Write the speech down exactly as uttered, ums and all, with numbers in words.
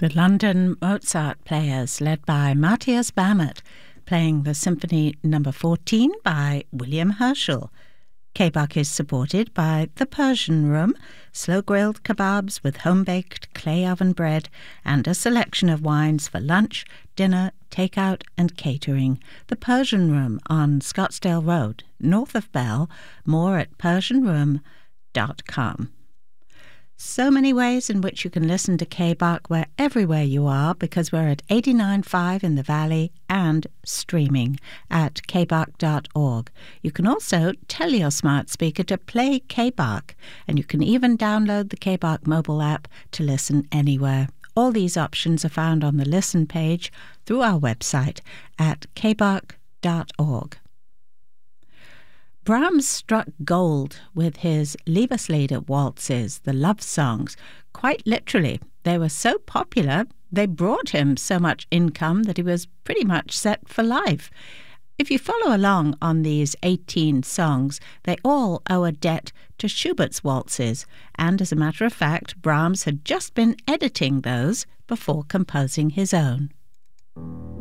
The London Mozart Players, led by Matthias Bammert, playing the Symphony Number fourteen by William Herschel. K-Bach is supported by the Persian Room, slow-grilled kebabs with home-baked clay oven bread, and a selection of wines for lunch, dinner, takeout and catering. The Persian Room on Scottsdale Road, north of Bell. More at persian room dot com. So many ways in which you can listen to K-Bach. We're everywhere you are because we're at eighty-nine point five in the Valley and streaming at k bach dot org. You can also tell your smart speaker to play K-Bach, and you can even download the K-Bach mobile app to listen anywhere. All these options are found on the Listen page through our website at k bach dot org. Brahms struck gold with his Liebeslieder waltzes, the love songs. Quite literally, they were so popular, they brought him so much income that he was pretty much set for life. If you follow along on these eighteen songs, they all owe a debt to Schubert's waltzes, and as a matter of fact, Brahms had just been editing those before composing his own.